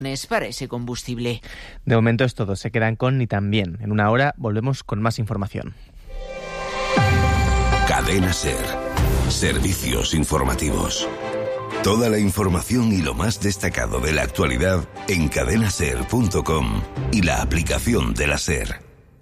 para ese combustible. De momento es todo, se quedan con Ni Tan Bien. En una hora volvemos con más información. Cadena SER. Servicios informativos. Toda la información y lo más destacado de la actualidad en cadenaser.com y la aplicación de la SER.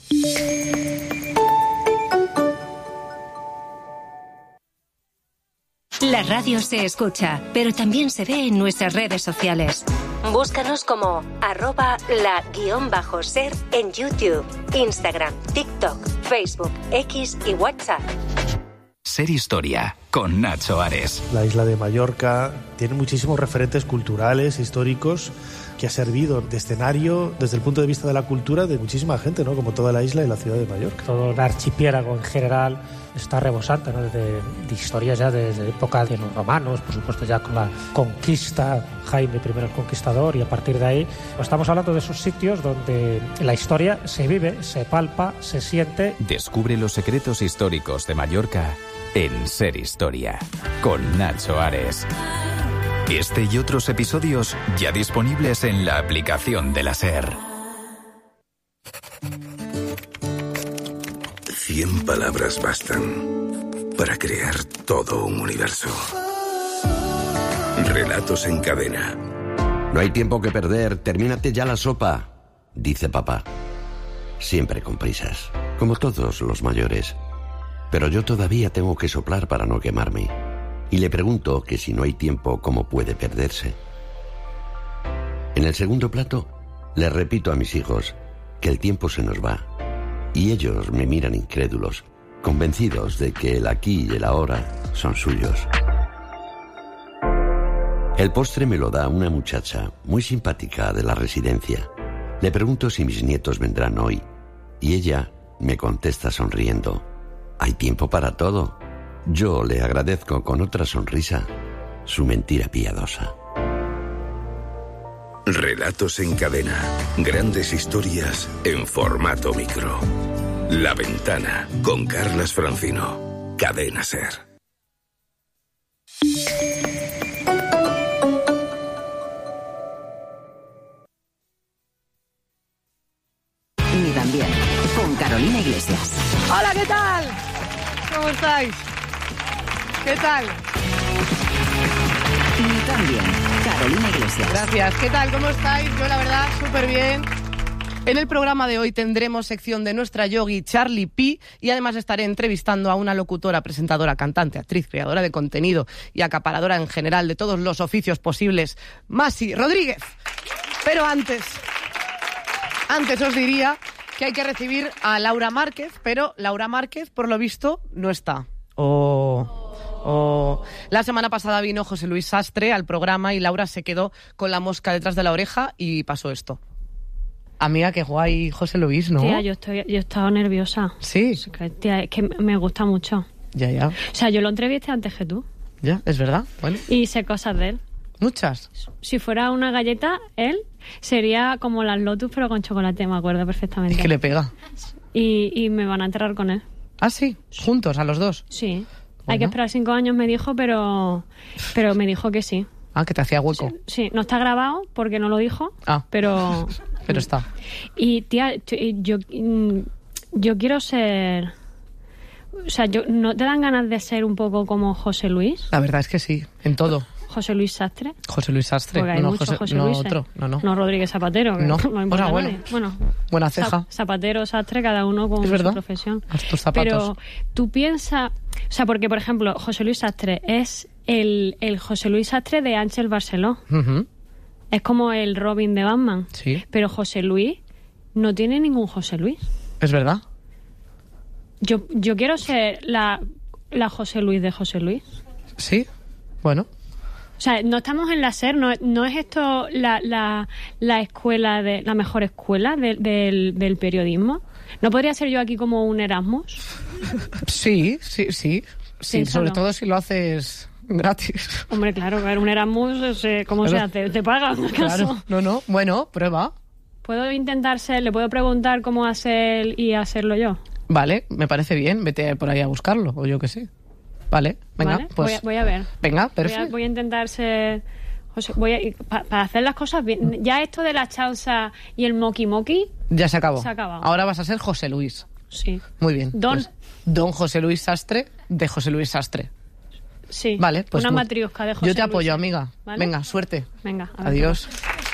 La radio se escucha, pero también se ve en nuestras redes sociales. Búscanos como @la_ser en YouTube, Instagram, TikTok, Facebook, X y WhatsApp. Ser Historia, con Nacho Ares. La isla de Mallorca tiene muchísimos referentes culturales, históricos, que ha servido de escenario desde el punto de vista de la cultura de muchísima gente, ¿no? Como toda la isla y la ciudad de Mallorca. Todo el archipiélago en general está rebosante, ¿no? de historias ya desde época de los romanos, por supuesto ya con la conquista, Jaime I el Conquistador, y a partir de ahí pues estamos hablando de esos sitios donde la historia se vive, se palpa, se siente. Descubre los secretos históricos de Mallorca en Ser Historia, con Nacho Ares. Este y otros episodios ya disponibles en la aplicación de la SER. 100 palabras bastan para crear todo un universo. Relatos en cadena. No hay tiempo que perder, termínate ya la sopa, dice papá. Siempre con prisas, como todos los mayores. Pero yo todavía tengo que soplar para no quemarme. Y le pregunto que si no hay tiempo, ¿cómo puede perderse? En el segundo plato, le repito a mis hijos que el tiempo se nos va. Y ellos me miran incrédulos, convencidos de que el aquí y el ahora son suyos. El postre me lo da una muchacha muy simpática de la residencia. Le pregunto si mis nietos vendrán hoy. Y ella me contesta sonriendo: hay tiempo para todo. Yo le agradezco con otra sonrisa su mentira piadosa. Relatos en cadena. Grandes historias en formato micro. La Ventana, con Carlas Francino. Cadena SER. Ni Tan Bien, con Carolina Iglesias. Hola, ¿qué tal? ¿Cómo estáis? ¿Qué tal? Ni Tan Bien, Carolina Iglesias. Gracias. ¿Qué tal? ¿Cómo estáis? Yo, la verdad, súper bien. En el programa de hoy tendremos sección de nuestra yogi Charlie P, y además estaré entrevistando a una locutora, presentadora, cantante, actriz, creadora de contenido y acaparadora en general de todos los oficios posibles, Masi Rodríguez. Pero antes os diría que hay que recibir a Laura Márquez, pero Laura Márquez, por lo visto, no está. La semana pasada vino José Luis Sastre al programa y Laura se quedó con la mosca detrás de la oreja y pasó esto. Amiga, qué guay José Luis, ¿no? Tía, yo estaba nerviosa. Sí. Tía, es que me gusta mucho. Ya. O sea, yo lo entrevisté antes que tú. Ya, es verdad. Bueno. Y sé cosas de él. ¿Muchas? Si fuera una galleta, él sería como las Lotus, pero con chocolate, me acuerdo perfectamente. Es que le pega. Y me van a enterrar con él. ¿Ah, sí? ¿Juntos, a los dos? Sí. Bueno. Hay que esperar 5 años, me dijo, pero me dijo que sí. Ah, que te hacía hueco. Sí, no está grabado porque no lo dijo, pero está. Y tía, yo quiero ser... O sea, ¿no te dan ganas de ser un poco como José Luis? La verdad es que sí, en todo. ¿José Luis Sastre? José Luis Sastre. Porque hay muchos José Luis. No Rodríguez Zapatero. Que no importa bueno. Buena ceja. Zapatero, Sastre, cada uno con su profesión. Haz tus zapatos. Pero tú piensas... O sea, porque, por ejemplo, José Luis Sastre es el José Luis Sastre de Ángel Barceló. Uh-huh. Es como el Robin de Batman. Sí. Pero José Luis no tiene ningún José Luis. Es verdad. Yo quiero ser la José Luis de José Luis. Sí, bueno. O sea, no estamos en la SER, no es esto la escuela, la mejor escuela del periodismo. ¿No podría ser yo aquí como un Erasmus? Sí, sobre todo si lo haces gratis. Hombre, claro, un Erasmus, ¿cómo se hace? ¿Te pagan? Claro, no, bueno, prueba. ¿Puedo intentar le puedo preguntar cómo hacer y hacerlo yo? Vale, me parece bien, vete por ahí a buscarlo, o yo qué sé. Vale, venga, ¿vale? pues... Voy a ver. Venga, perfecto. Voy a intentar ser José, voy a ir para hacer las cosas bien. Ya esto de la chausa y el moqui-moqui... Ya se acabó. Se ha acabado. Ahora vas a ser José Luis. Sí. Muy bien. Don José Luis Sastre, de José Luis Sastre. Sí. Vale, pues una matriosca de José Yo te Luis. apoyo, amiga. ¿Vale? Venga, suerte. Venga. Adiós.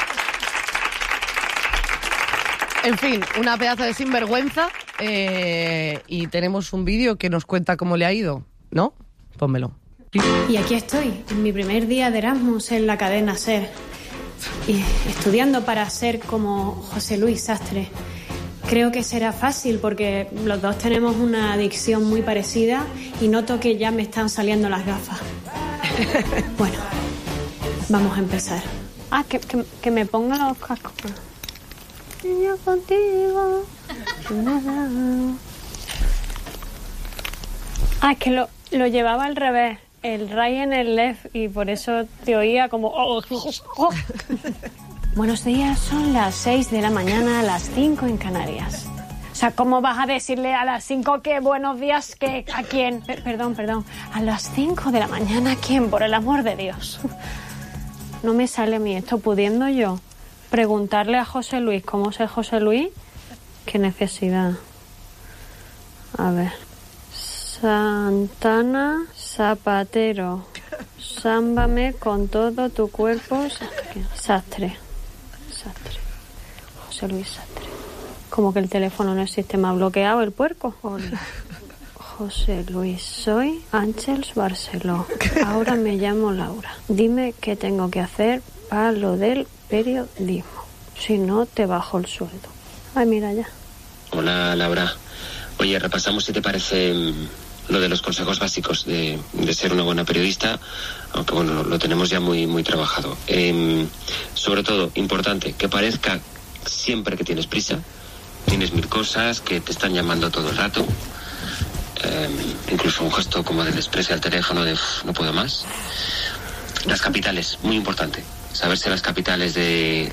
En fin, una pedazo de sinvergüenza y tenemos un vídeo que nos cuenta cómo le ha ido, ¿no? Pónmelo. Y aquí estoy, en mi primer día de Erasmus en la cadena SER, y estudiando para ser como José Luis Sastre. Creo que será fácil porque los dos tenemos una adicción muy parecida y noto que ya me están saliendo las gafas. Bueno, vamos a empezar. Que me ponga los cascos. Yo contigo. Es que lo llevaba al revés. El right en el left y por eso te oía como... Buenos días, son las 6 de la mañana, las 5 en Canarias. O sea, ¿cómo vas a decirle a las 5 que buenos días, que a quién? Perdón. A las 5 de la mañana, ¿a quién? Por el amor de Dios. No me sale a mí esto, pudiendo yo preguntarle a José Luis cómo es José Luis. ¿Qué necesidad? A ver. Santana, zapatero, sámbame con todo tu cuerpo. Sastre. José Luis Sastre. Como que el teléfono no existe, me ha bloqueado el puerco. Hola. José Luis, soy Ángeles Barceló. Ahora me llamo Laura. Dime qué tengo que hacer para lo del periodismo. Si no, te bajo el sueldo. Ay, mira ya. Hola, Laura. Oye, repasamos si te parece lo de los consejos básicos de ser una buena periodista, aunque bueno, lo tenemos ya muy trabajado. Sobre todo, importante, que parezca siempre que tienes prisa, tienes mil cosas, que te están llamando todo el rato, incluso un gesto como de desprecio al teléfono de no puedo más. Las capitales, muy importante, saberse las capitales de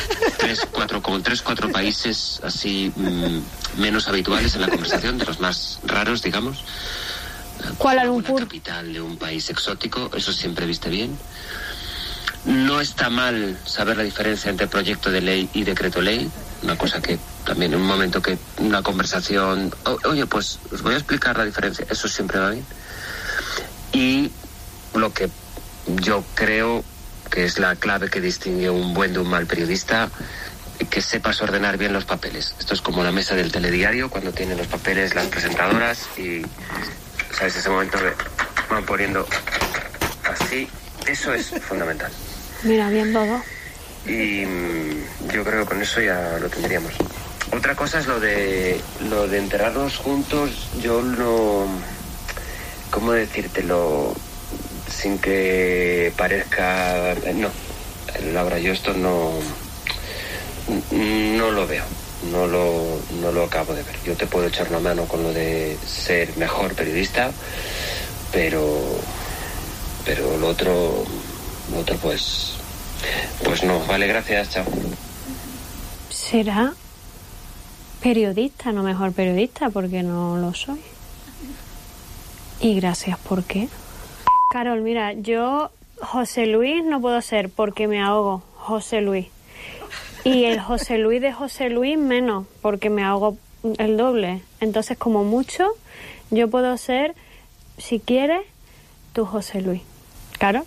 3-4 países así menos habituales en la conversación, de los más raros, digamos. Kuala Lumpur. La capital de un país exótico, eso siempre viste bien. No está mal saber la diferencia entre proyecto de ley y decreto ley, una cosa que también en un momento que una conversación, oye, pues os voy a explicar la diferencia, eso siempre va bien. Y lo que yo creo que es la clave que distingue un buen de un mal periodista, que sepas ordenar bien los papeles. Esto es como la mesa del telediario, cuando tienen los papeles las presentadoras y, ¿sabes? Ese momento que van poniendo así, eso es fundamental. Mira, bien todo. Y yo creo que con eso ya lo tendríamos. Otra cosa es lo de enterrarnos juntos. Yo no... ¿Cómo decírtelo? Sin que parezca... No, Laura, yo esto no lo veo. No lo acabo de ver. Yo te puedo echar una mano con lo de ser mejor periodista, pero lo otro pues no. Vale, gracias, chao. ¿Será periodista, no mejor periodista? Porque no lo soy. Y gracias, ¿por qué? Carol, mira, yo José Luis no puedo ser porque me ahogo, José Luis. Y el José Luis de José Luis menos, porque me ahogo el doble. Entonces, como mucho, yo puedo ser, si quieres, tu José Luis. ¿Claro?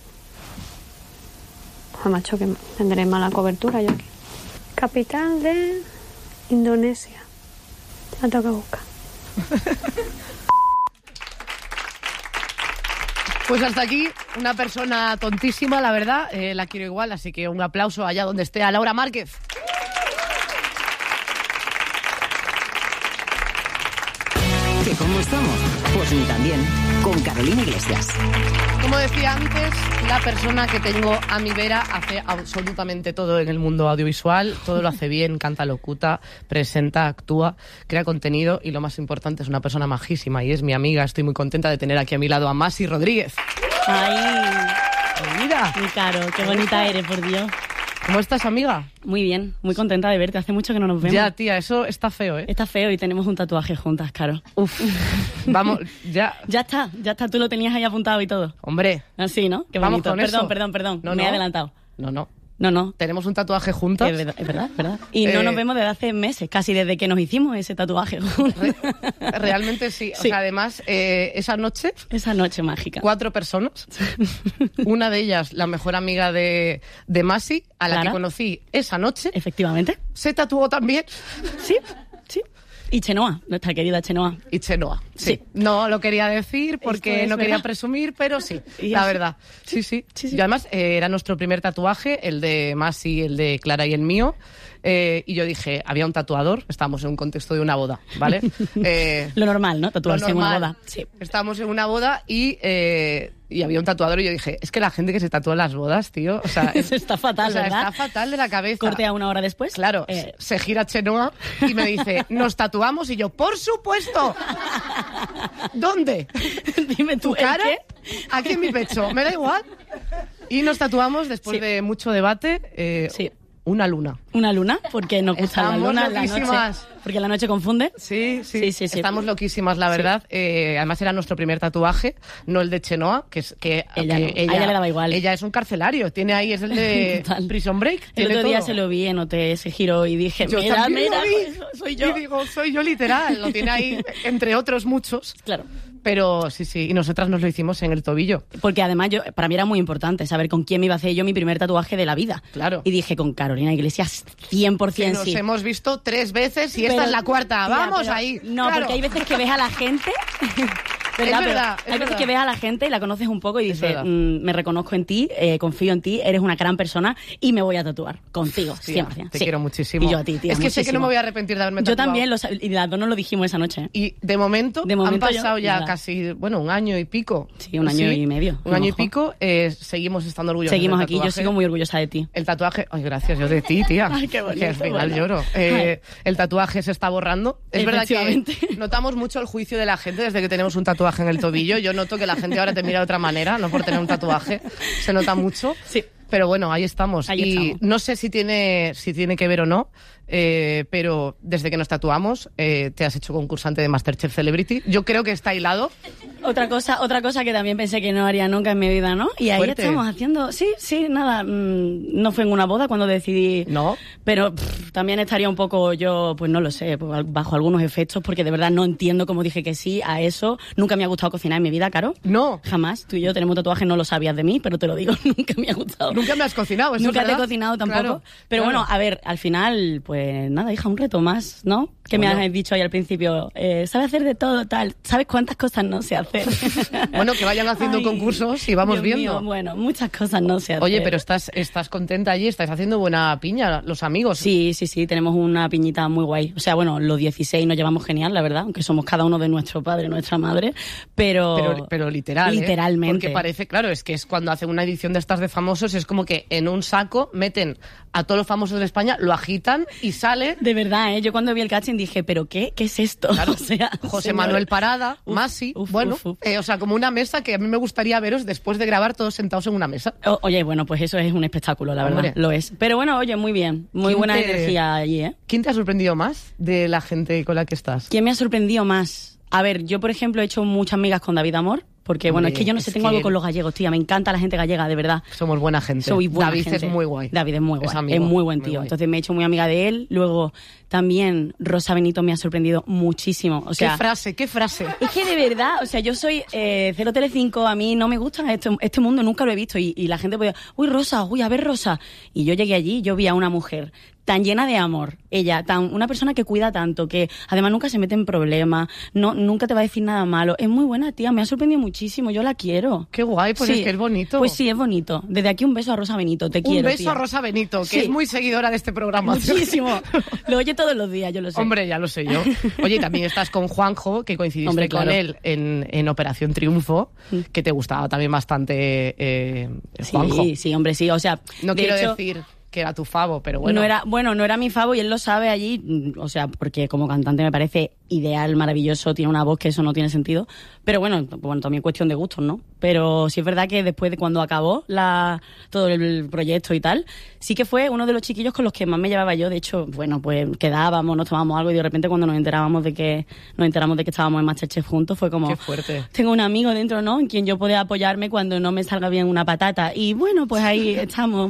Macho, que tendré mala cobertura yo aquí. Capital de Indonesia. La tengo que buscar. Pues hasta aquí, una persona tontísima, la verdad, la quiero igual, así que un aplauso allá donde esté a Laura Márquez. ¿Que cómo estamos? Pues ni tan bien, con Carolina Iglesias. Como decía antes, la persona que tengo a mi vera hace absolutamente todo en el mundo audiovisual, todo lo hace bien, canta, locuta, presenta, actúa, crea contenido y lo más importante, es una persona majísima y es mi amiga. Estoy muy contenta de tener aquí a mi lado a Masi Rodríguez. ¡Ay! Mira. Mi Caro, qué bonita eres, por Dios. ¿Cómo estás, amiga? Muy bien, muy contenta de verte. Hace mucho que no nos vemos. Ya, tía, eso está feo, ¿eh? Está feo y tenemos un tatuaje juntas, Caro. Uf, vamos, ya. Ya está, tú lo tenías ahí apuntado y todo. Hombre. Así, ¿no? Qué vamos bonito. con eso. Perdón, No, me he adelantado. No. Tenemos un tatuaje juntas. Es verdad. Y no nos vemos desde hace meses, casi desde que nos hicimos ese tatuaje juntas. Realmente sí. O sea, además, esa noche... Esa noche mágica. 4 personas. Una de ellas, la mejor amiga de Masi, a la que conocí esa noche. Efectivamente. Se tatuó también. Sí. Y Chenoa, nuestra querida Chenoa. Y Chenoa, sí. No lo quería decir porque no quería presumir, pero sí, la verdad. Sí. Y además era nuestro primer tatuaje, el de Masi, el de Clara y el mío. Y yo dije, había un tatuador, estábamos en un contexto de una boda, ¿vale? Lo normal, ¿no? Tatuarse en una boda. Sí. Estábamos en una boda y había un tatuador y yo dije, es que la gente que se tatúa en las bodas, tío, o sea... Eso está fatal, ¿verdad? Está fatal de la cabeza. Cortea una hora después. Claro, se gira Chenoa y me dice, ¿nos tatuamos? Y yo, ¡por supuesto! ¿Dónde? Dime tú, ¿tu cara? Aquí en mi pecho, me da igual. Y nos tatuamos después de mucho debate. Sí. Una luna. ¿Una luna? Porque nos gusta la luna, la noche. Porque la noche confunde. Sí. Estamos loquísimas, la verdad. Además era nuestro primer tatuaje, no el de Chenoa, que a ella le daba igual. Ella es un carcelario, tiene ahí, es el de Prison Break. El otro día se lo vi, noté ese giro y dije, mira, soy yo. Y digo, soy yo literal, lo tiene ahí, entre otros muchos. Claro. Pero sí, y nosotras nos lo hicimos en el tobillo. Porque además para mí era muy importante saber con quién me iba a hacer yo mi primer tatuaje de la vida. Claro. Y dije, con Carolina Iglesias, 100% que nos hemos visto 3 veces y esta es la cuarta. Vamos ahí. No, claro. Porque hay veces que ves a la gente... Es verdad. Hay veces que ves a la gente y la conoces un poco y dices, me reconozco en ti, confío en ti, eres una gran persona y me voy a tatuar contigo, 100%. Te quiero muchísimo. Y yo a ti, tía, es que muchísimo. sé que no me voy a arrepentir de haberme tatuado. Yo también, y las dos nos lo dijimos esa noche. Y de momento han pasado ya casi, un año y pico. Sí, un año y medio. Un año y pico, seguimos estando orgullosos. Seguimos aquí, yo sigo muy orgullosa de ti. El tatuaje, ay, gracias, yo de ti, tía. Ay, qué bonito. Que al final lloro. El tatuaje se está borrando. Es verdad que notamos mucho el juicio de la gente desde que tenemos un tatuaje en el tobillo. Yo noto que la gente ahora te mira de otra manera, no por tener un tatuaje. Se nota mucho. Sí. Pero bueno, ahí estamos. No sé si tiene que ver o no, pero desde que nos tatuamos te has hecho concursante de MasterChef Celebrity. Yo creo que está hilado. Otra cosa que también pensé que no haría nunca en mi vida, ¿no? Y ahí fuerte. Estamos haciendo... Sí, nada. No fue en una boda cuando decidí... No. Pero también estaría un poco yo, pues no lo sé, pues, bajo algunos efectos, porque de verdad no entiendo cómo dije que sí a eso. Nunca me ha gustado cocinar en mi vida, Caro. No. Jamás. Tú y yo tenemos tatuajes, no lo sabías de mí, pero te lo digo, nunca me ha gustado. Nunca me has cocinado, eso Nunca es te he verdad. cocinado tampoco. Claro, pero bueno, a ver, al final, pues nada, hija, un reto más, ¿no? Que me has dicho ahí al principio, ¿sabes hacer de todo, tal? ¿Sabes cuántas cosas no sé hacer? Bueno, que vayan haciendo concursos y vamos Dios viendo. Mío, bueno, muchas cosas no sé hacer. Oye, pero estás contenta allí, estás haciendo buena piña, los amigos. Sí, tenemos una piñita muy guay. O sea, bueno, los 16 nos llevamos genial, la verdad, aunque somos cada uno de nuestro padre, nuestra madre, pero literal, literalmente. Porque parece, claro, es que es cuando hacen una edición de estas de famosos, es como que en un saco meten a todos los famosos de España, lo agitan y sale. De verdad, yo cuando vi el casting dije, ¿pero qué es esto? Claro, o sea, José Manuel Parada, Masi, o sea, como una mesa que a mí me gustaría veros después de grabar todos sentados en una mesa. Oye, bueno, pues eso es un espectáculo, la verdad, lo es. Pero bueno, oye, muy bien, muy buena energía allí, ¿eh? ¿Quién te ha sorprendido más de la gente con la que estás? ¿Quién me ha sorprendido más? A ver, yo, por ejemplo, he hecho muchas amigas con David Amor. Porque, bueno, es que yo no sé, tengo algo con los gallegos, tía. Me encanta la gente gallega, de verdad. Somos buena gente. Soy buena David gente. es muy guay. David es muy guay. Es muy buen tío. Entonces me he hecho muy amiga de él. Luego también Rosa Benito me ha sorprendido muchísimo. O sea, ¿Qué frase? Es que de verdad, o sea, yo soy Cero Telecinco, a mí no me gusta este mundo, nunca lo he visto. Y la gente podía, Rosa, a ver Rosa. Y yo llegué allí, yo vi a una mujer tan llena de amor, una persona que cuida tanto, que además nunca se mete en problemas, nunca te va a decir nada malo. Es muy buena, tía, me ha sorprendido muchísimo, yo la quiero. Qué guay, pues sí. Es que es bonito. Pues sí, es bonito. Desde aquí un beso a Rosa Benito, te quiero, Un beso, tía. A Rosa Benito, que es muy seguidora de este programa. Muchísimo. Lo oye todos los días, yo lo sé. Hombre, ya lo sé yo. Oye, también estás con Juanjo, que coincidiste con él en Operación Triunfo, que te gustaba también bastante Juanjo. Sí, hombre, sí, o sea... No quiero decir que era tu favo, pero bueno. No era mi favo y él lo sabe allí, o sea, porque como cantante me parece ideal, maravilloso, tiene una voz que eso no tiene sentido, pero bueno, también cuestión de gustos, ¿no? Pero sí es verdad que después de cuando acabó todo el proyecto y tal, sí que fue uno de los chiquillos con los que más me llevaba yo. De hecho, bueno, pues quedábamos, nos tomábamos algo y de repente cuando nos enteramos de que estábamos en MasterChef juntos fue como... Qué fuerte. Tengo un amigo dentro, ¿no? En quien yo pueda apoyarme cuando no me salga bien una patata y bueno, pues ahí estamos...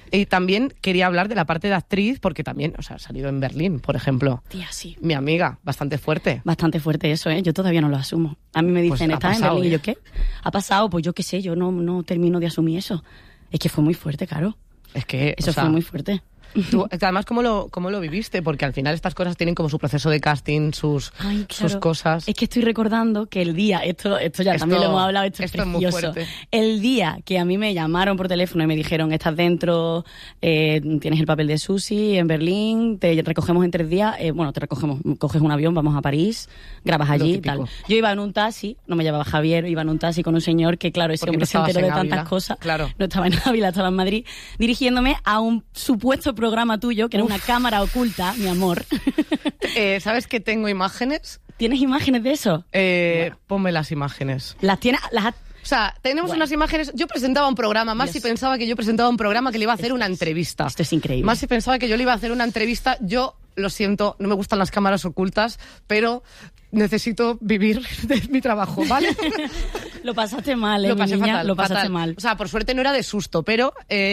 Y también quería hablar de la parte de actriz, porque también, o sea, ha salido en Berlín, por ejemplo. Tía, sí. Mi amiga, bastante fuerte. Bastante fuerte eso, ¿eh? Yo todavía no lo asumo. A mí me dicen, Pues ¿estás en Berlín? Y yo, ¿qué? ¿Ha pasado? Pues yo qué sé, yo no termino de asumir eso. Es que fue muy fuerte, claro. Es que, eso fue muy fuerte. Tú, además, ¿cómo lo viviste? Porque al final estas cosas tienen como su proceso de casting, sus cosas. Es que estoy recordando que el día, esto ya también lo hemos hablado, esto es precioso. Es muy fuerte. El día que a mí me llamaron por teléfono y me dijeron, estás dentro, tienes el papel de Susi en Berlín, te recogemos en 3 días, te recogemos, coges un avión, vamos a París, grabas allí, tal. Yo iba en un taxi, no me llevaba Javier, iba en un taxi con un señor que, claro, ese hombre se enteró de tantas cosas. Claro. No estaba en Ávila, estaba en Madrid, dirigiéndome a un supuesto programa tuyo, que era una cámara oculta, mi amor. ¿Sabes que tengo imágenes? ¿Tienes imágenes de eso? Ponme las imágenes. ¿Las tienes? O sea, tenemos unas imágenes. Yo presentaba un programa, Masi pensaba que yo presentaba un programa que le iba a hacer una entrevista. Esto es increíble. Masi pensaba que yo le iba a hacer una entrevista. Yo, lo siento, no me gustan las cámaras ocultas, pero necesito vivir de mi trabajo, ¿vale? Lo pasaste mal, Lo pasé niña, fatal, lo pasaste fatal. mal. O sea, por suerte no era de susto, pero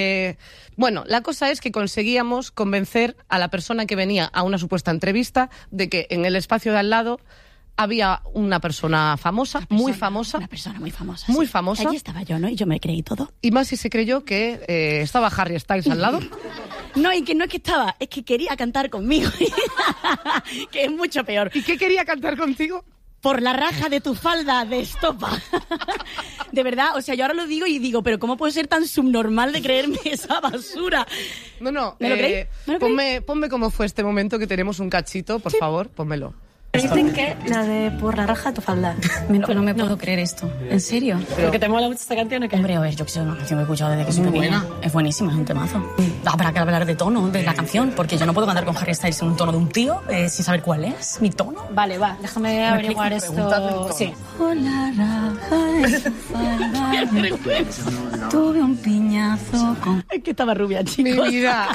bueno, la cosa es que conseguíamos convencer a la persona que venía a una supuesta entrevista de que en el espacio de al lado había una persona famosa, muy famosa. Una persona muy famosa. Muy sí. famosa. Allí estaba yo, ¿no? Y yo me creí todo. Y Masi se creyó que estaba Harry Styles al lado. No, y que no es que estaba, es que quería cantar conmigo. Que es mucho peor. ¿Y qué quería cantar contigo? Por la raja de tu falda de estopa. De verdad, o sea, yo ahora lo digo y digo, pero ¿cómo puedo ser tan subnormal de creerme esa basura? No. ¿Me lo creí? Ponme cómo fue este momento, que tenemos un cachito, por favor, pónmelo. Dicen que la de por la raja de tu falda. No me puedo creer esto. ¿En serio? ¿Porque te mola mucho esta canción o qué? Hombre, a ver, yo que sé, una canción que he escuchado desde que soy pequeña. Es buenísima, es un temazo. Habrá que hablar de tono de la canción, porque yo no puedo cantar con Harry Styles en un tono de un tío sin saber cuál es mi tono. Vale, va, déjame averiguar esto. Sí. Por la raja de tu falda. Tuve un piñazo con... Es que estaba rubia, chicos. Mi vida.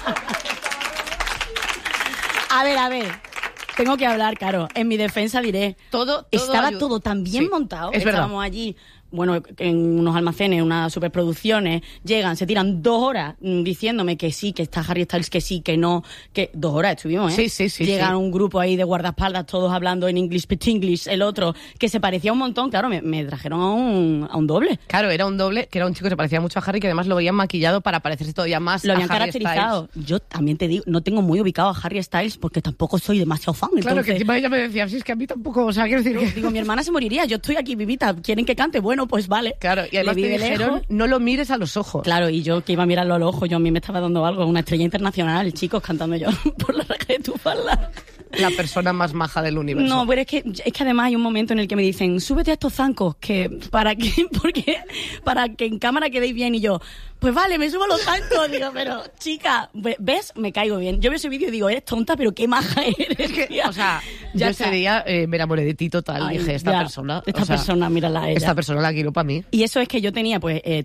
A ver. Tengo que hablar, claro. En mi defensa diré, estaba todo tan bien montado. Estábamos allí, bueno, en unos almacenes, unas superproducciones, llegan, se tiran 2 horas diciéndome que sí, que está Harry Styles, que sí, que no, que 2 horas estuvimos, ¿eh? Sí. Llegan un grupo ahí de guardaespaldas, todos hablando en English, pitch English, el otro, que se parecía un montón, claro, me trajeron a un doble. Claro, era un doble, que era un chico que se parecía mucho a Harry, que además lo veían maquillado para parecerse todavía más lo habían a Harry caracterizado. Styles. Yo también te digo, no tengo muy ubicado a Harry Styles porque tampoco soy demasiado fan. Claro, entonces... que encima ella me decía, sí, es que a mí tampoco, o sea, quiero decir que... Digo, mi hermana se moriría, yo estoy aquí vivita, ¿quieren que cante? Bueno, pues vale. Claro, y además te dijeron, no lo mires a los ojos. Claro, y yo que iba a mirarlo a los ojos, yo a mí me estaba dando algo, una estrella internacional, chicos, cantando yo por la raja de tu falda. La persona más maja del universo. No, pero es que además hay un momento en el que me dicen, súbete a estos zancos, que ¿para qué? Porque para que en cámara quedéis bien, y yo, pues vale, me subo a los zancos. Digo, pero chica, ¿ves? Me caigo bien. Yo veo ese vídeo y digo, eres tonta, pero qué maja eres. O sea, yo ese día me enamoré de ti total. Ay, dije, esta persona, mírala a ella. Esta persona la quiero para mí. Y eso es que yo tenía,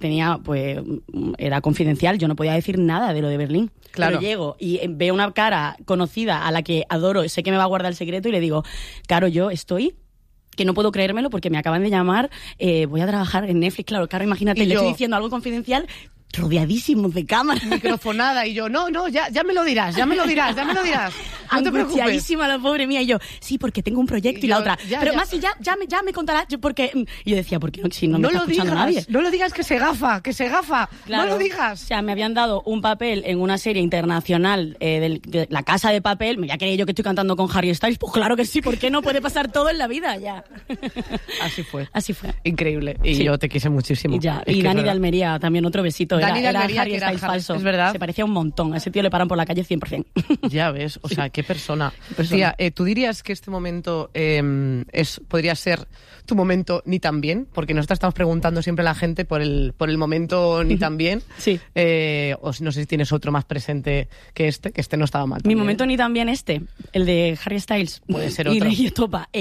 era confidencial, yo no podía decir nada de lo de Berlín. Claro. Pero llego y veo una cara conocida a la que adoro, sé que me va a guardar el secreto y le digo, claro, yo estoy... que no puedo creérmelo porque me acaban de llamar, voy a trabajar en Netflix, claro, imagínate, le estoy diciendo algo confidencial, rodeadísimos de cámaras. Microfonada, y yo, no, ya me lo dirás. No te preocupes. Angustiadísima la pobre mía, y yo, sí, porque tengo un proyecto, y la otra, pero más si ya me contarás, porque... Y yo decía, ¿por qué no? Si no me está escuchando nadie. No lo digas, que se gafa. Claro. No lo digas. O sea, me habían dado un papel en una serie internacional de La Casa de Papel, me ya creía yo que estoy cantando con Harry Styles, pues claro que sí, ¿por qué no? Puede pasar todo en la vida, ya. Así fue. Increíble. Y yo te quise muchísimo. Y Dani de Almería, también otro besito. Dani de era Almería, Harry Styles falso. Es verdad. Se parecía un montón. A ese tío le paran por la calle 100%. Ya ves, o sea, qué persona. Tía, ¿tú dirías que este momento podría ser tu momento ni tan bien? Porque nosotros estamos preguntando siempre a la gente por el momento ni tan bien. Sí. O no sé si tienes otro más presente que este no estaba mal. Mi momento ni tan bien el de Harry Styles. Puede ser otro. Y Estopa.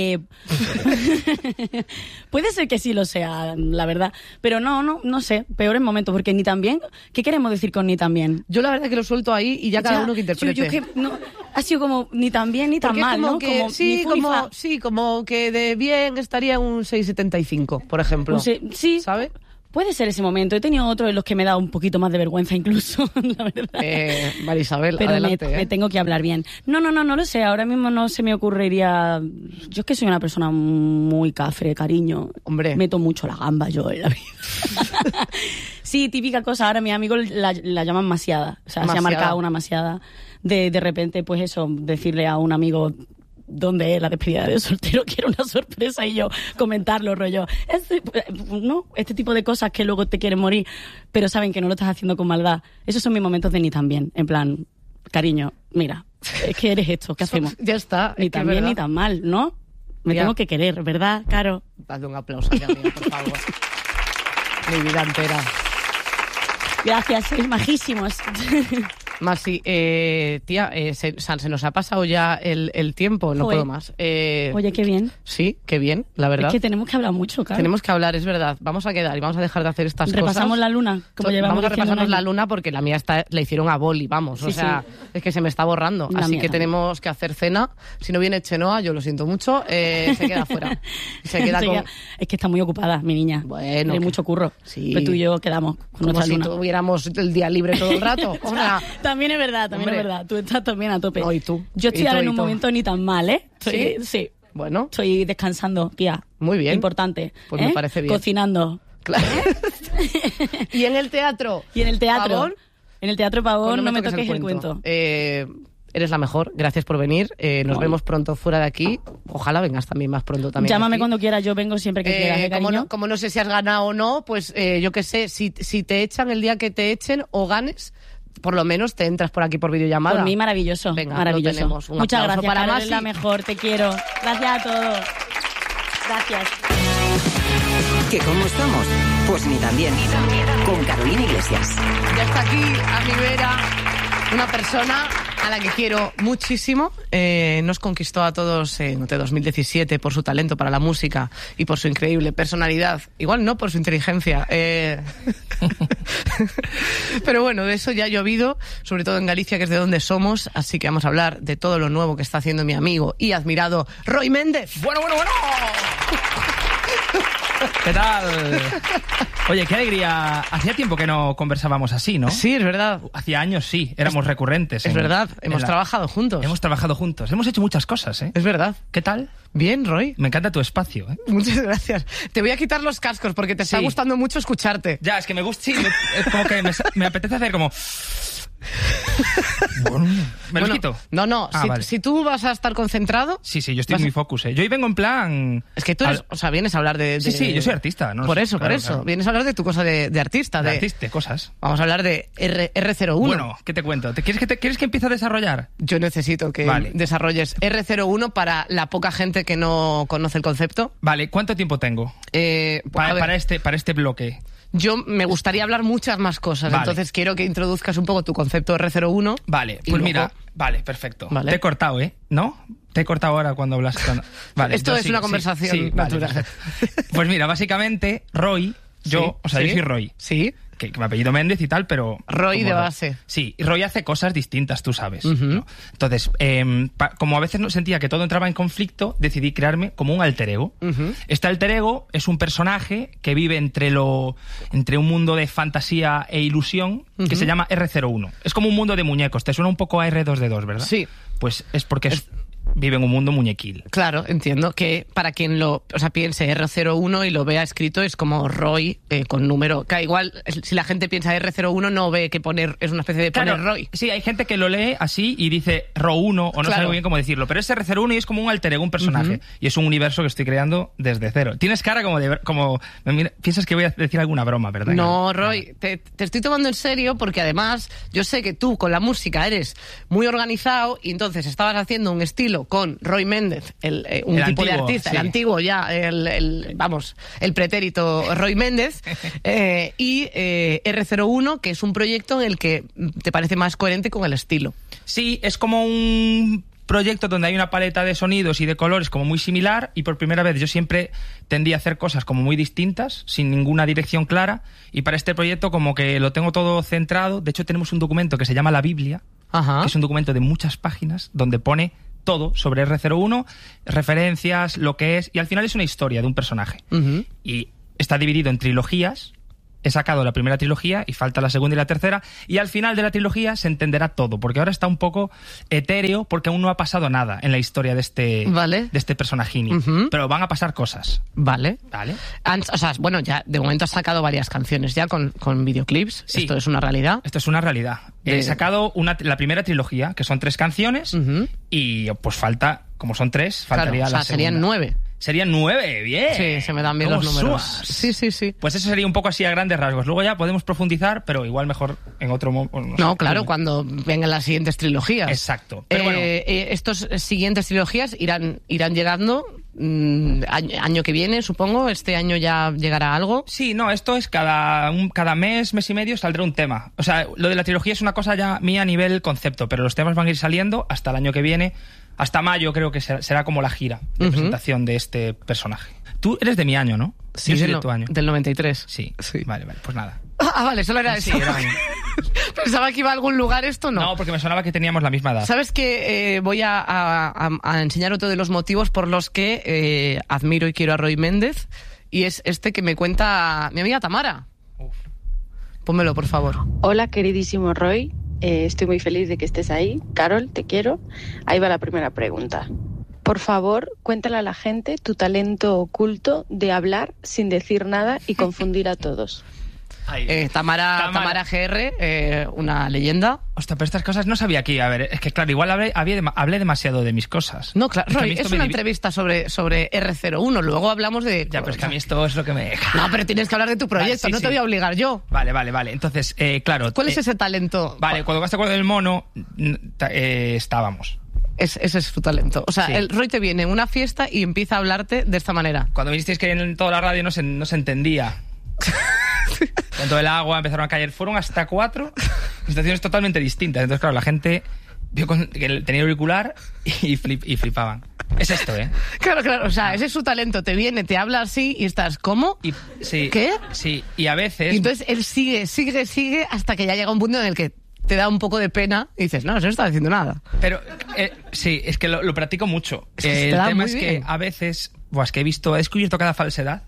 Puede ser que sí lo sea, la verdad. Pero no sé, peores momentos, porque ni tan bien... ¿Qué queremos decir con ni tan bien? Yo la verdad que lo suelto ahí y ya cada uno que interprete. Ha sido como ni tan bien ni tan porque mal, como ¿no? Que, como como que de bien estaría un 6,75, por ejemplo. Sí. ¿Sabe? Puede ser ese momento. He tenido otros en los que me da un poquito más de vergüenza incluso, la verdad. María Isabel, pero adelante. me tengo que hablar bien. No lo sé. Ahora mismo no se me ocurriría... Yo es que soy una persona muy cafre, cariño. Hombre. Meto mucho la gamba yo en la vida. Sí, típica cosa. Ahora mis amigos la llaman masiada. O sea, se ha marcado una masiada. De repente, pues eso, decirle a un amigo... ¿Dónde es la despedida de soltero? Quiero una sorpresa y yo comentarlo, rollo. Este tipo de cosas que luego te quieren morir, pero saben que no lo estás haciendo con maldad. Esos son mis momentos de ni tan bien. En plan, cariño, mira, es que eres esto, ¿qué hacemos? Ya está. Ni tan bien ni tan mal, ¿no? Me tengo que querer, ¿verdad, Caro? Dale un aplauso a Camila, por favor. Mi vida entera. Gracias, sois majísimos. Masi, tía, se nos ha pasado ya el tiempo, no puedo más. Oye, qué bien. Sí, qué bien, la verdad. Es que tenemos que hablar mucho, claro. Tenemos que hablar, es verdad. Vamos a quedar y vamos a dejar de hacer estas cosas. Repasamos la luna. Vamos a repasarnos la luna porque la mía la hicieron a boli, vamos. Sí, es que se me está borrando. Así que tenemos que hacer cena. Si no viene Chenoa, yo lo siento mucho, se queda fuera. Se queda Es que está muy ocupada, mi niña. Bueno. Hay mucho curro. Sí. Pero tú y yo quedamos con como nuestra si luna. tuviéramos el día libre todo el rato. O sea, también es verdad, es verdad. Tú estás también a tope. No, y tú. Yo estoy ahora en un momento ni tan mal, ¿eh? Sí. Bueno. Estoy descansando, tía. Muy bien. Importante. Pues me parece bien. Cocinando. Claro. ¿Y en el teatro? ¿Pavón? En el Teatro Pavón Pues no me toques el cuento. Eres la mejor. Gracias por venir. Nos vemos pronto fuera de aquí. Ojalá vengas también más pronto también. Llámame aquí. cuando quieras. Yo vengo siempre que quieras, cariño. Como no sé si has ganado o no, pues yo qué sé. Si te echan el día que te echen o ganes... Por lo menos te entras por aquí por videollamada. Por mí, maravilloso. Venga, maravilloso. Lo tenemos. Muchas gracias, para Carol, Masi. eres la mejor. Te quiero. Gracias a todos. Gracias. ¿Que cómo estamos? Pues ni tan bien. Con Carolina Iglesias. Ya está aquí a mi vera una persona a la que quiero muchísimo. Nos conquistó a todos en 2017 por su talento para la música y por su increíble personalidad. Igual no por su inteligencia. Pero bueno, de eso ya ha llovido, sobre todo en Galicia, que es de donde somos. Así que vamos a hablar de todo lo nuevo que está haciendo mi amigo y admirado Roy Méndez. Bueno. ¿Qué tal? Oye, qué alegría. Hacía tiempo que no conversábamos así, ¿no? Sí, es verdad. Hacía años sí, éramos recurrentes. Es verdad, hemos trabajado juntos. Hemos trabajado juntos, hemos hecho muchas cosas, ¿eh? Es verdad. ¿Qué tal? Bien, Roy. Me encanta tu espacio, ¿eh? Muchas gracias. Te voy a quitar los cascos porque te está gustando mucho escucharte. Ya, es que me gusta, sí, es como que me apetece hacer como... ¿Me los quito? No. Vale. Si tú vas a estar concentrado... Sí, yo estoy muy focus, ¿eh? Yo hoy vengo en plan... Es que tú eres, vienes a hablar de... Sí, yo soy artista. ¿no? Por eso. Vienes a hablar de tu cosa de artista. De cosas. Vamos a hablar de R01. Bueno, ¿qué te cuento? ¿Quieres que empiece a desarrollar? Yo necesito que desarrolles R01 para la poca gente que no conoce el concepto. Vale, ¿cuánto tiempo tengo? Para este bloque. Yo me gustaría hablar muchas más cosas, entonces quiero que introduzcas un poco tu concepto R01. Vale, pues mira, perfecto. Te he cortado, ¿eh? ¿No? Te he cortado ahora cuando hablas. Vale, esto es una conversación natural. Vale, pues mira, básicamente, Roy, yo soy Roy. Sí. Que me apellido Méndez y tal, pero... Roy de base. Sí, y Roy hace cosas distintas, tú sabes. Uh-huh. ¿no? Entonces, como a veces sentía que todo entraba en conflicto, decidí crearme como un alter ego. Uh-huh. Este alter ego es un personaje que vive entre un mundo de fantasía e ilusión que se llama R01. Es como un mundo de muñecos. Te suena un poco a R2D2, ¿verdad? Sí. Pues es porque vive en un mundo muñequil. Claro, entiendo que para quien piense R01 y lo vea escrito es como Roy con número. Que igual, si la gente piensa R01 no ve que es una especie de poner Roy. Sí, hay gente que lo lee así y dice Ro1 o no sabe muy bien cómo decirlo, pero es R01 y es como un alter ego, un personaje. Uh-huh. Y es un universo que estoy creando desde cero. Tienes cara como piensas que voy a decir alguna broma, ¿verdad? No, Roy, te estoy tomando en serio porque además yo sé que tú con la música eres muy organizado y entonces estabas haciendo un estilo con Roy Méndez, un tipo de artista, el antiguo ya, el pretérito Roy Méndez, y R01, que es un proyecto en el que te parece más coherente con el estilo. Sí, es como un proyecto donde hay una paleta de sonidos y de colores como muy similar, y por primera vez yo siempre tendí a hacer cosas como muy distintas, sin ninguna dirección clara, y para este proyecto como que lo tengo todo centrado. De hecho tenemos un documento que se llama La Biblia, Ajá. que es un documento de muchas páginas donde pone todo sobre R01, referencias, lo que es, y al final es una historia de un personaje. Uh-huh. Y está dividido en trilogías, he sacado la primera trilogía y falta la segunda y la tercera, y al final de la trilogía se entenderá todo, porque ahora está un poco etéreo, porque aún no ha pasado nada en la historia de este personajini, pero van a pasar cosas. Vale. O sea, bueno, ya de momento has sacado varias canciones ya con videoclips. Sí. Esto es una realidad. Esto es una realidad. He sacado la primera trilogía, que son 3 canciones, y pues falta, como son 3, faltaría la segunda. Serían 9. Serían 9, bien. Sí, se me dan bien los números. Sí. Pues eso sería un poco así a grandes rasgos. Luego ya podemos profundizar, pero igual mejor en otro momento. No, claro, cuando vengan las siguientes trilogías. Exacto. Pero bueno. Estos siguientes trilogías irán llegando año que viene, supongo. Este año ya llegará algo. Sí, no, esto es cada mes y medio saldrá un tema. O sea, lo de la trilogía es una cosa ya mía a nivel concepto, pero los temas van a ir saliendo hasta el año que viene. Hasta mayo creo que será como la gira de presentación de este personaje. Tú eres de mi año, ¿no? Sí, yo soy de tu año. Del 93. Sí. Vale, pues nada. Vale, solo era eso. Sí, era Pensaba que iba a algún lugar esto, ¿no? No, porque me sonaba que teníamos la misma edad. ¿Sabes que voy a enseñar otro de los motivos por los que admiro y quiero a Roy Méndez? Y es este que me cuenta mi amiga Tamara. Pónmelo, por favor. Ola, queridísimo Roy. Estoy muy feliz de que estés ahí. Carol, te quiero. Ahí va la primera pregunta. Por favor, cuéntale a la gente tu talento oculto de hablar sin decir nada y confundir a todos. Tamara GR, una leyenda. Hostia, pero estas cosas no sabía aquí. A ver, es que claro, igual hablé demasiado de mis cosas. No, claro, Roy, es una entrevista sobre R01. Luego hablamos de... Ya, pero es que a mí esto es lo que me deja. No, pero tienes que hablar de tu proyecto, no te voy a obligar yo. Vale. Entonces, claro... ¿Cuál es ese talento? Vale, cuando vas a acuerdo del mono, estábamos. Ese es tu talento. O sea, el Roy te viene a una fiesta y empieza a hablarte de esta manera. Cuando vinisteis que en toda la radio no se entendía. Con todo el agua empezaron a caer. Fueron hasta 4 situaciones totalmente distintas. Entonces, claro, la gente vio que tenía auricular y flipaban. Es esto, ¿eh? Claro. O sea, ese es su talento. Te viene, te habla así y estás, ¿cómo? Sí, ¿qué? Sí, y a veces... Y entonces él sigue hasta que ya llega un punto en el que te da un poco de pena y dices, no se está diciendo nada. Pero sí, es que lo practico mucho. Es que el tema es que a veces... es que he descubierto cada falsedad.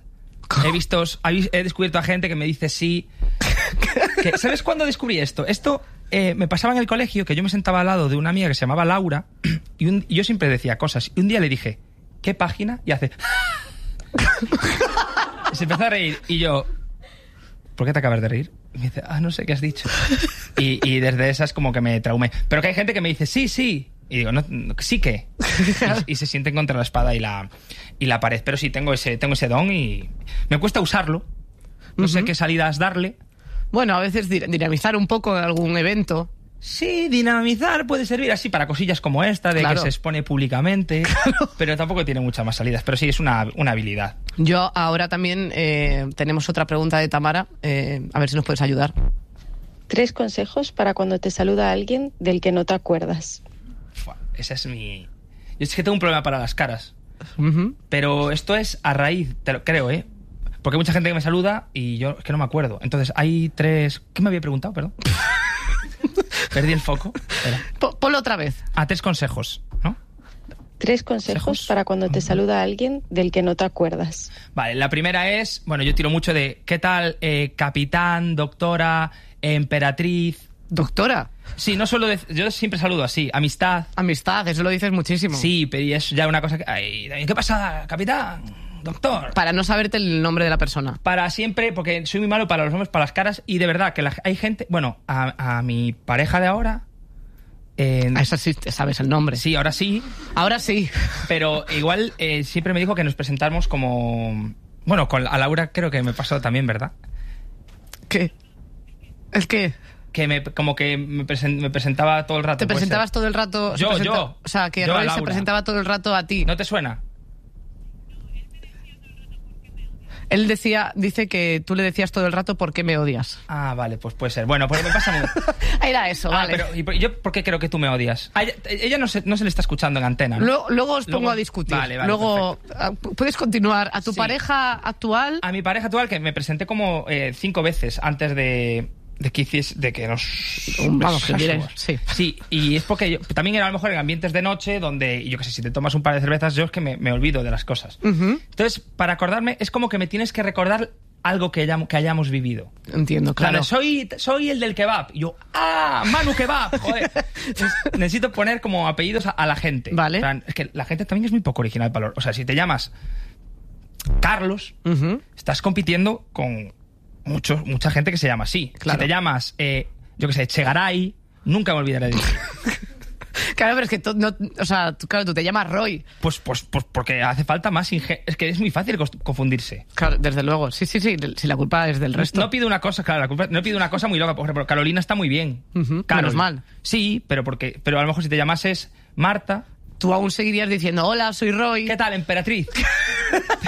He descubierto a gente que me dice sí. ¿Sabes cuándo descubrí esto? Esto me pasaba en el colegio, que yo me sentaba al lado de una amiga que se llamaba Laura y yo siempre decía cosas. Y un día le dije, ¿qué página? Y hace... Y se empezó a reír. Y yo, ¿por qué te acabas de reír? Y me dice, no sé qué has dicho. Y desde esas como que me traumé. Pero que hay gente que me dice, sí. Y digo, no, sí que. Y se sienten contra la espada y la pared. Pero sí, tengo ese don y me cuesta usarlo. No sé qué salidas darle. Bueno, a veces dinamizar un poco algún evento. Sí, dinamizar puede servir así para cosillas como esta, de que se expone públicamente. Claro. Pero tampoco tiene muchas más salidas. Pero sí, es una habilidad. Yo ahora también tenemos otra pregunta de Tamara. A ver si nos puedes ayudar. 3 consejos para cuando te saluda alguien del que no te acuerdas. Esa es mi... Yo es que tengo un problema para las caras. Pero esto es a raíz, te lo creo, porque hay mucha gente que me saluda y yo es que no me acuerdo. Entonces hay 3... ¿Qué me había preguntado? Perdón. Perdí el foco. Ponlo otra vez. 3 consejos, ¿no? 3 consejos para cuando te saluda alguien del que no te acuerdas. Vale, la primera es... Bueno, yo tiro mucho de... ¿Qué tal, capitán, doctora, emperatriz? ¿Doctora? Sí, no solo yo siempre saludo así. Amistad, eso lo dices muchísimo. Sí, pero es ya una cosa que... ¿Qué pasa, capitán? Doctor. Para no saberte el nombre de la persona. Para siempre, porque soy muy malo para los nombres, para las caras. Y de verdad, que hay gente... Bueno, a mi pareja de ahora... A esa sí te sabes el nombre. Sí, ahora sí. Ahora sí. Pero igual siempre me dijo que nos presentáramos como... Bueno, a Laura creo que me pasó también, ¿verdad? ¿Qué? ¿El qué? Que me presentaba todo el rato. ¿Te presentabas todo el rato? Yo. O sea, que Roy se presentaba todo el rato a ti. ¿No te suena? Él dice que tú le decías todo el rato ¿por qué me odias? Ah, vale, pues puede ser. Bueno, pues me pasa mucho. Era eso, vale. Pero ¿yo por qué creo que tú me odias? Ella no se le está escuchando en antena, ¿no? Luego os pongo a discutir. Vale, luego perfecto. Puedes continuar. ¿A tu pareja actual? A mi pareja actual, que me presenté como 5 veces antes de que nos... Vamos, que diré, sí. Sí, y es porque también era a lo mejor en ambientes de noche donde, yo qué sé, si te tomas un par de cervezas, yo es que me olvido de las cosas. Entonces, para acordarme, es como que me tienes que recordar algo que hayamos vivido. Entiendo, claro. Soy el del kebab. Y yo, Manu Kebab, joder. Entonces, necesito poner como apellidos a la gente. Vale. O sea, es que la gente también es muy poco original, valor. O sea, si te llamas Carlos, estás compitiendo con mucha gente que se llama así. Claro. Si te llamas, yo qué sé, Chegaray, nunca me olvidaré de ti. Claro, pero es que tú te llamas Roy. Pues porque hace falta más es que es muy fácil confundirse. Claro, desde luego. Sí, si la culpa es del resto. No pido una cosa, claro, no pido una cosa muy loca. Por ejemplo, Carolina está muy bien. Menos mal. Sí, pero a lo mejor si te llamases Marta... Tú aún seguirías diciendo, hola, soy Roy. ¿Qué tal, emperatriz?